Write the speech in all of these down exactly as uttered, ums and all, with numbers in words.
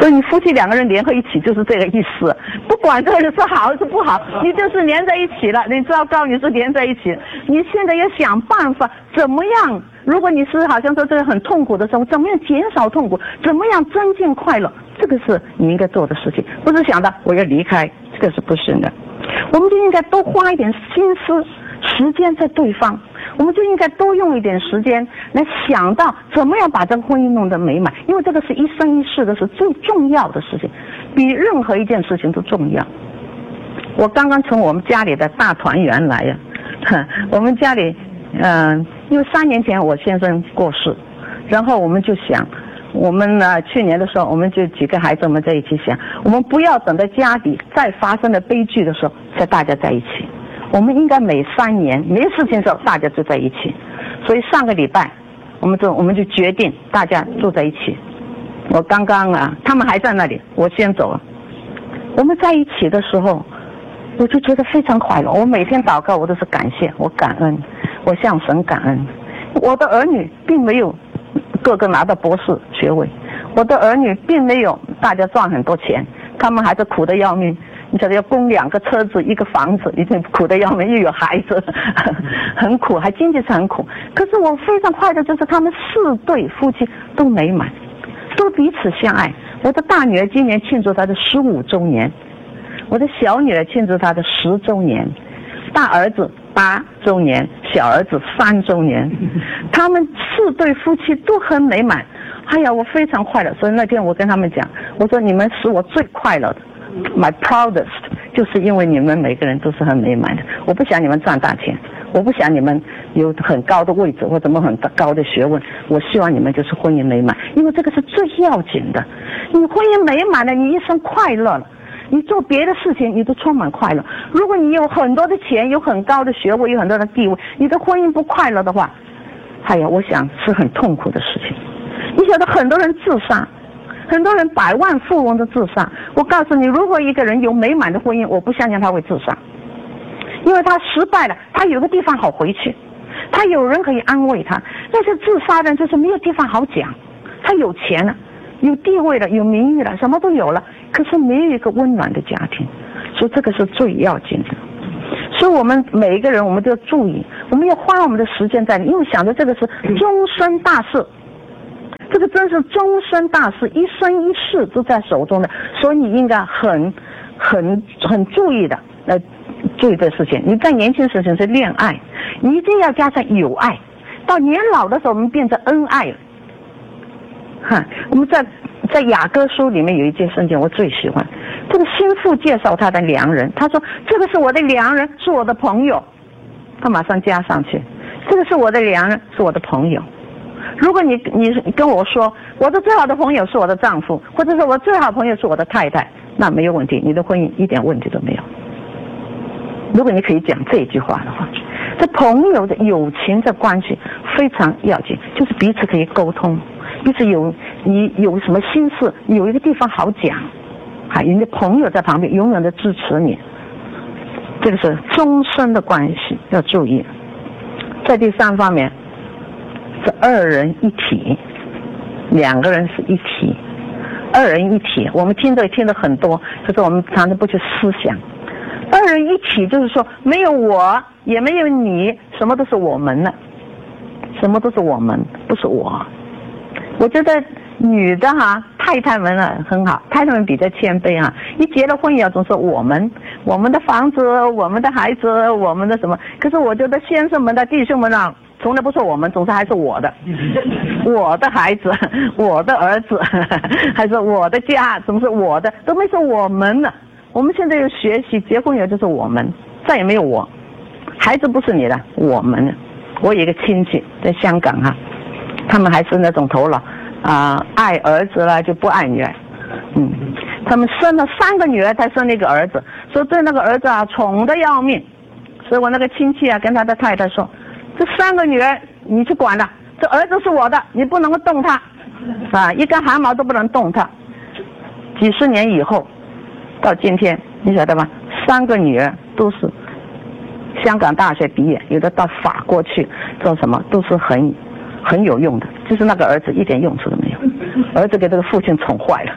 所以你夫妻两个人联合一起就是这个意思，不管这个是好还是不好，你就是连在一起了。你糟糕，你是连在一起。你现在要想办法，怎么样？如果你是好像说这个很痛苦的时候，怎么样减少痛苦？怎么样增进快乐？这个是你应该做的事情，不是想到我要离开，这个是不行的。我们就应该多花一点心思、时间在对方。我们就应该多用一点时间来想到怎么样把这个婚姻弄得美满，因为这个是一生一世的是最重要的事情，比任何一件事情都重要。我刚刚从我们家里的大团圆来呀、啊，我们家里，嗯、呃，因为三年前我先生过世，然后我们就想，我们呢去年的时候，我们就几个孩子们在一起想，我们不要等到家里再发生了悲剧的时候才大家在一起。我们应该每三年没事情的时候大家就在一起，所以上个礼拜我们就我们就决定大家住在一起。我刚刚啊，他们还在那里，我先走了。我们在一起的时候，我就觉得非常快乐。我每天祷告，我都是感谢，我感恩，我向神感恩。我的儿女并没有个个拿到博士学位，我的儿女并没有大家赚很多钱，他们还是苦得要命。你晓得要供两个车子一个房子，已经苦得要命，又有孩子，很苦，还经济上很苦。可是我非常快乐，就是他们四对夫妻都美满，都彼此相爱。我的大女儿今年庆祝她的十五周年，我的小女儿庆祝她的十周年，大儿子八周年，小儿子三周年，他们四对夫妻都很美满。哎呀，我非常快乐。所以那天我跟他们讲，我说你们使我最快乐的。My proudest 就是因为你们每个人都是很美满的。我不想你们赚大钱，我不想你们有很高的位置或怎么很高的学问，我希望你们就是婚姻美满，因为这个是最要紧的。你婚姻美满了，你一生快乐了，你做别的事情你都充满快乐。如果你有很多的钱，有很高的学位，有很多的地位，你的婚姻不快乐的话，哎呀，我想是很痛苦的事情。你晓得很多人自杀，很多人百万富翁都自杀。我告诉你，如果一个人有美满的婚姻，我不相信他会自杀，因为他失败了，他有个地方好回去，他有人可以安慰他。那些自杀的人就是没有地方好讲，他有钱了，有地位了，有名誉了，什么都有了，可是没有一个温暖的家庭，所以这个是最要紧的。所以我们每一个人我们都要注意，我们要花我们的时间在里，因为想着这个是终身大事，这个真是终身大事，一生一世都在手中的，所以你应该很很很注意的来注意这个事情。你在年轻时期是恋爱，你一定要加上有爱，到年老的时候我们变成恩爱了。哈，我们在在雅歌书里面有一节圣经我最喜欢，这个心腹介绍他的良人，他说这个是我的良人，是我的朋友，他马上加上去，这个是我的良人，是我的朋友。如果你你跟我说我的最好的朋友是我的丈夫，或者说我最好的朋友是我的太太，那没有问题，你的婚姻一点问题都没有。如果你可以讲这句话的话，这朋友的友情的关系非常要紧，就是彼此可以沟通，彼此有你有什么心事，有一个地方好讲，还有你的朋友在旁边永远的支持你，这个是终身的关系要注意。在第三方面是二人一体，两个人是一体，二人一体我们听都听得很多，可是我们常常不去思想。二人一体就是说没有我也没有你，什么都是我们了，什么都是我们，不是我。我觉得女的哈，太太们啊很好，太太们比较谦卑啊，一结了婚以后总说我们我们的房子，我们的孩子，我们的什么。可是我觉得先生们的弟兄们啊，从来不说我们，总是还是我的我的孩子，我的儿子，还是我的家，总是我的，都没说我们呢。我们现在有学习，结婚以后就是我们，再也没有我。孩子不是你的，我们。我有一个亲戚在香港哈，他们还是那种头脑啊、呃，爱儿子了就不爱女儿。嗯，他们生了三个女儿才生了一个儿子，所以对那个儿子啊宠得要命。所以我那个亲戚啊跟他的太太说，这三个女儿你去管了，这儿子是我的，你不能够动他啊，一根汗毛都不能动他。几十年以后到今天，你晓得吧，三个女儿都是香港大学毕业，有的到法国去做什么都是很很有用的，就是那个儿子一点用处都没有，儿子给这个父亲宠坏了，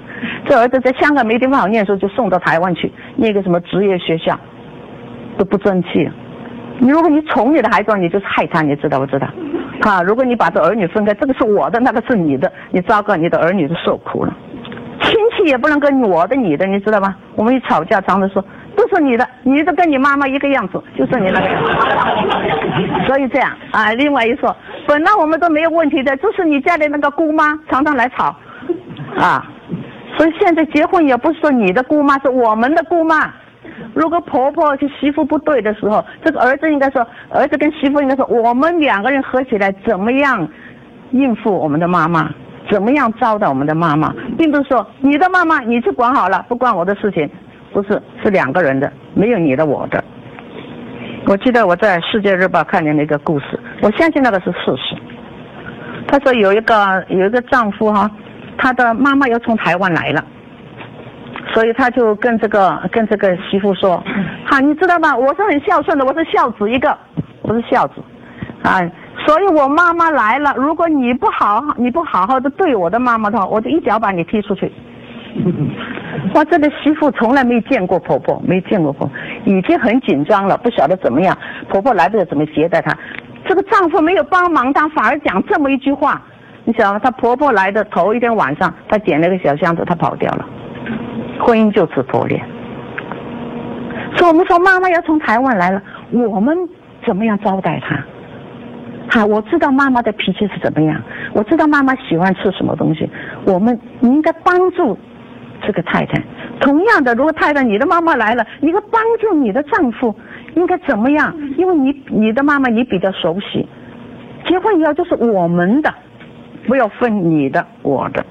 这儿子在香港没地方好念书，就送到台湾去念个什么职业学校，都不争气。你如果你宠你的孩子，你就是害他，你知道不知道？啊，如果你把这儿女分开，这个是我的，那个是你的，你糟糕，你的儿女就受苦了。亲戚也不能跟我的你的，你知道吧？我们一吵架常常说都是你的，你的跟你妈妈一个样子，就是你那个样子。所以这样啊，另外一说，本来我们都没有问题的，就是你家里那个姑妈常常来吵啊。所以现在结婚也不是说你的姑妈，是我们的姑妈。如果婆婆跟媳妇不对的时候，这个儿子应该说，儿子跟媳妇应该说，我们两个人合起来怎么样应付我们的妈妈，怎么样招待我们的妈妈，并不是说你的妈妈你去管好了，不关我的事情，不是，是两个人的，没有你的我的。我记得我在《世界日报》看见那个故事，我相信那个是事实。他说有一个有一个丈夫哈，他的妈妈又从台湾来了。所以他就跟这个跟这个媳妇说，哈、啊，你知道吗？我是很孝顺的，我是孝子一个，我是孝子，啊，所以我妈妈来了，如果你不好你不好好的对我的妈妈的话，我就一脚把你踢出去。哇，这个媳妇从来没见过婆婆，没见过婆婆，已经很紧张了，不晓得怎么样，婆婆来的怎么接待她。这个丈夫没有帮忙，她反而讲这么一句话，你晓得吗？她婆婆来的头一天晚上，她捡了个小箱子，她跑掉了。婚姻就此破裂。所以我们说妈妈要从台湾来了，我们怎么样招待她？哈，我知道妈妈的脾气是怎么样，我知道妈妈喜欢吃什么东西，我们你应该帮助这个太太。同样的，如果太太你的妈妈来了，你应该帮助你的丈夫应该怎么样？因为你你的妈妈你比较熟悉，结婚以后就是我们的，不要分你的我的。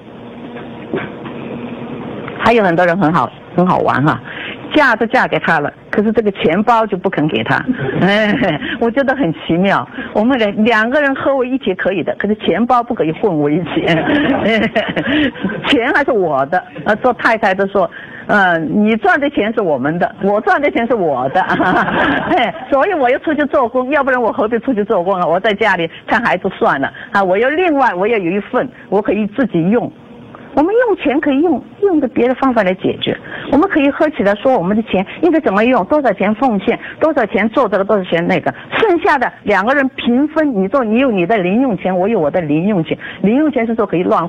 还有很多人很好很好玩哈，嫁都嫁给他了，可是这个钱包就不肯给他，哎，我觉得很奇妙。我们两两个人合为一体可以的，可是钱包不可以混为一起，钱还是我的。呃，做太太的说，呃，你赚的钱是我们的，我赚的钱是我的，所以我要出去做工，要不然我何必出去做工啊？我在家里看孩子算了啊，我要另外我要有一份，我可以自己用。我们用钱可以用用的别的方法来解决，我们可以合起来说我们的钱应该怎么用，多少钱奉献，多少钱做这个，多少钱那个，剩下的两个人平分，你做你有你的零用钱，我有我的零用钱，零用钱是说可以乱